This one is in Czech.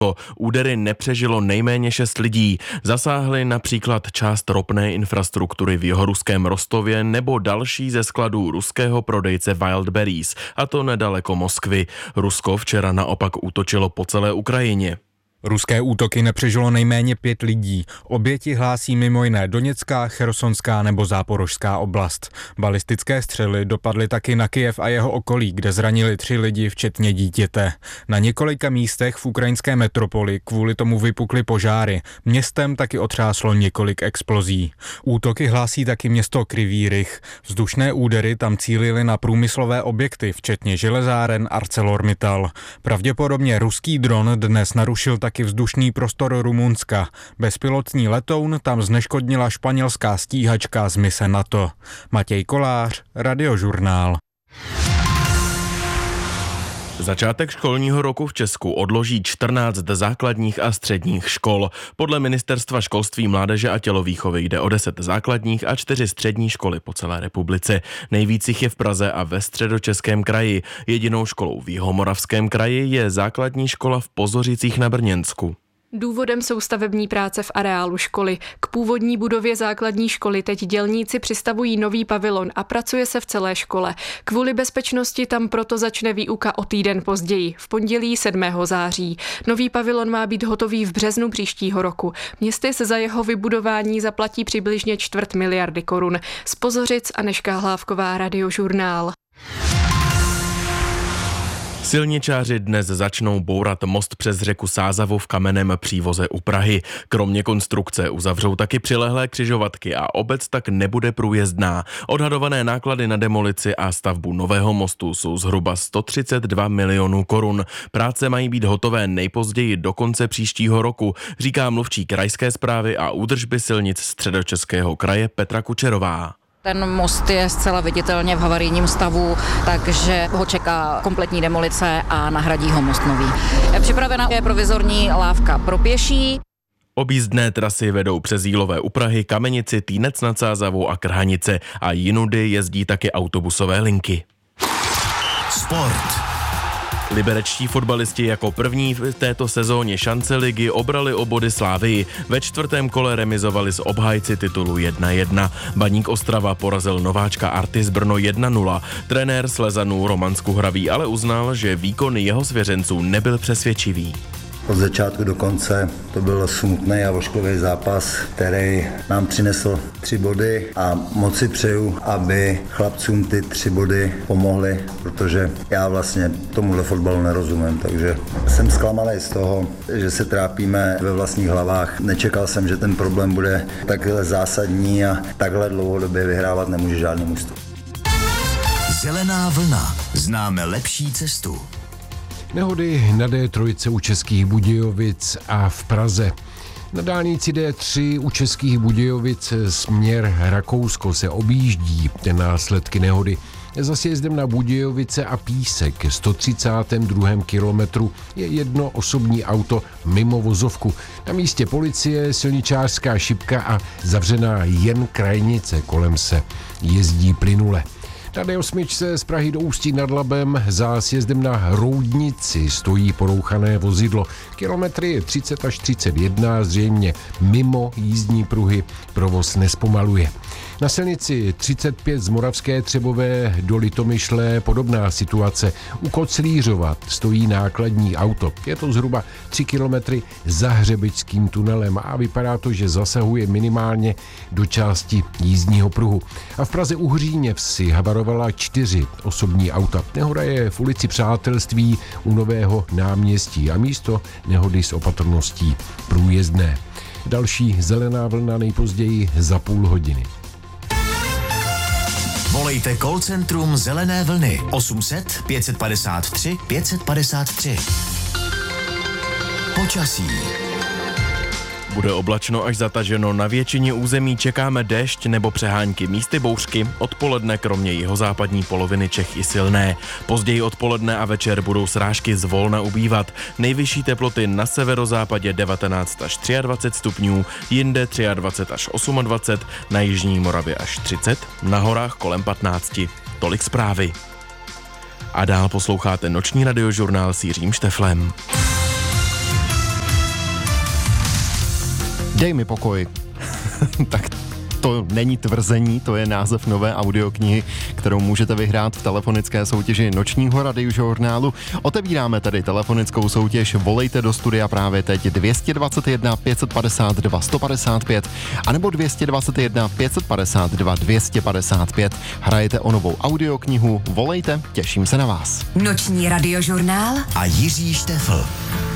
Údery nepřežilo nejméně 6 lidí. Zasáhly například část ropné infrastruktury v jihoruském Rostově nebo další ze skladů ruského prodejce Wildberries, a to nedaleko Moskvy. Rusko včera naopak útočilo po celé Ukrajině. Ruské útoky nepřežilo nejméně 5 lidí. Oběti hlásí mimo jiné Doněcká, Chersonská nebo Záporožská oblast. Balistické střely dopadly taky na Kyjev a jeho okolí, kde zranili 3 lidi, včetně dítěte. Na několika místech v ukrajinské metropoli kvůli tomu vypukly požáry. Městem taky otřáslo několik explozí. Útoky hlásí taky město Kryvý Rih. Vzdušné údery tam cílily na průmyslové objekty, včetně železáren ArcelorMittal. Pravděpodobně ruský dron dnes narušil taky vzdušný prostor Rumunska. Bezpilotní letoun tam zneškodnila španělská stíhačka z mise NATO. Matěj Kolář, Radiožurnál. Začátek školního roku v Česku odloží 14 základních a středních škol. Podle Ministerstva školství, mládeže a tělovýchovy jde o 10 základních a 4 střední školy po celé republice. Nejvíc jich je v Praze a ve Středočeském kraji. Jedinou školou v Jihomoravském kraji je základní škola v Pozořicích na Brněnsku. Důvodem jsou stavební práce v areálu školy. K původní budově základní školy teď dělníci přistavují nový pavilon a pracuje se v celé škole. Kvůli bezpečnosti tam proto začne výuka o týden později, v pondělí 7. září. Nový pavilon má být hotový v březnu příštího roku. Město se za jeho vybudování zaplatí přibližně 250 miliardy korun. Z Pozořic Anežka Hlávková, Radiožurnál. Silničáři dnes začnou bourat most přes řeku Sázavu v Kamenném Přívoze u Prahy. Kromě konstrukce uzavřou taky přilehlé křižovatky a obec tak nebude průjezdná. Odhadované náklady na demolici a stavbu nového mostu jsou zhruba 132 milionů korun. Práce mají být hotové nejpozději do konce příštího roku, říká mluvčí krajské správy a údržby silnic Středočeského kraje Petra Kučerová. Ten most je zcela viditelně v havarijním stavu, takže ho čeká kompletní demolice a nahradí ho most nový. Připravena je provizorní lávka pro pěší. Objízdné trasy vedou přes Jílové u Prahy, Kamenici, Týnec nad Sázavou a Krhanice a jinudy jezdí taky autobusové linky. Sport. Liberečtí fotbalisti jako první v této sezóně šance ligy obrali o body Slávii. Ve 4. kole remizovali s obhájci titulu 1-1. Baník Ostrava porazil nováčka Artis Brno 1-0. Trenér Slezanů Roman Skuhravý ale uznal, že výkon jeho svěřenců nebyl přesvědčivý. Od začátku do konce to byl smutný a ošklivý zápas, který nám přinesl 3 body a moc si přeju, aby chlapcům ty 3 body pomohly, protože já vlastně tomuhle fotbalu nerozumím, takže jsem zklamaný z toho, že se trápíme ve vlastních hlavách. Nečekal jsem, že ten problém bude takhle zásadní a takhle dlouhodobě vyhrávat nemůže žádný mužstvo. Zelená vlna. Známe lepší cestu. Nehody na D3 u Českých Budějovic a v Praze. Na dálnici D3 u Českých Budějovic směr Rakousko se objíždí následky nehody. Za sjezdem na Budějovice a Písek 132. kilometru je jedno osobní auto mimo vozovku. Na místě policie, silničářská šipka a zavřená jen krajnice, kolem se jezdí plynule. Na D8 z Prahy do Ústí nad Labem za sjezdem na Roudnici stojí porouchané vozidlo. Kilometry je 30 až 31, zřejmě mimo jízdní pruhy, provoz nespomaluje. Na silnici 35 z Moravské Třebové do Litomyšle podobná situace. U Koclířova stojí nákladní auto. Je to zhruba 3 kilometry za Hřebičským tunelem a vypadá to, že zasahuje minimálně do části jízdního pruhu. A v Praze u Hříněvsi havarovala 4 osobní auta. Nehoda je v ulici Přátelství u Nového náměstí a místo nehody s opatrností průjezdné. Další zelená vlna nejpozději za půl hodiny. Volejte call centrum Zelené vlny 800 553 553. Počasí. Bude oblačno až zataženo, na většině území čekáme déšť nebo přehánky, místy bouřky, odpoledne kromě jihozápadní poloviny Čech i silné. Později odpoledne a večer budou srážky zvolna ubývat. Nejvyšší teploty na severozápadě 19 až 23 stupňů, jinde 23 až 28, na jižní Moravě až 30, na horách kolem 15. Tolik zprávy. A dál posloucháte noční radiožurnál s Jiřím Šteflem. Dej mi pokoj. Tak to není tvrzení, to je název nové audioknihy, kterou můžete vyhrát v telefonické soutěži Nočního radiožurnálu. Otevíráme tedy telefonickou soutěž, volejte do studia právě teď 221 552 155 anebo 221 552 255. Hrajete o novou audioknihu, volejte, těším se na vás. Noční radiožurnál A Jiří Štefl.